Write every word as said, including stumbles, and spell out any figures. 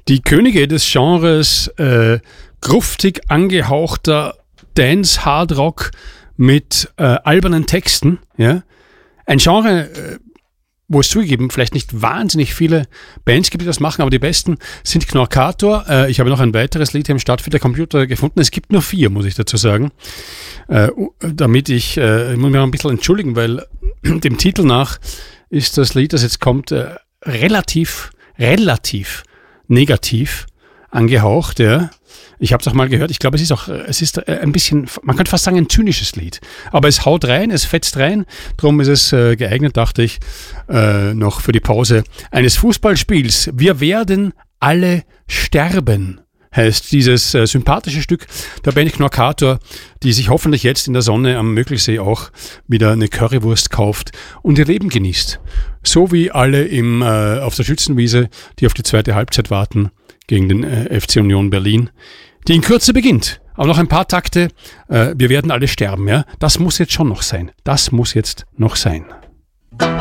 Die Könige des Genres äh, gruftig angehauchter Dance-Hard-Rock mit äh, albernen Texten. Ja? Ein Genre, äh, wo es zugegeben vielleicht nicht wahnsinnig viele Bands gibt, die das machen, aber die besten sind Knorkator. Äh, ich habe noch ein weiteres Lied hier im Stadtfiltercomputer gefunden. Es gibt nur vier, muss ich dazu sagen. Äh, damit ich, äh, ich muss mich noch ein bisschen entschuldigen, weil dem Titel nach ist das Lied, das jetzt kommt, äh, relativ, relativ negativ angehaucht, ja. Ich habe es auch mal gehört. Ich glaube, es ist auch, es ist ein bisschen, man könnte fast sagen, ein zynisches Lied. Aber es haut rein, es fetzt rein. Darum ist es äh, geeignet, dachte ich, äh, noch für die Pause eines Fußballspiels. Wir werden alle sterben, heißt dieses äh, sympathische Stück der Band Knorkator, die sich hoffentlich jetzt in der Sonne am Möglichsee auch wieder eine Currywurst kauft und ihr Leben genießt. So wie alle im, äh, auf der Schützenwiese, die auf die zweite Halbzeit warten gegen den äh, F C Union Berlin, die in Kürze beginnt. Aber noch ein paar Takte. Äh, wir werden alle sterben, ja. Das muss jetzt schon noch sein. Das muss jetzt noch sein.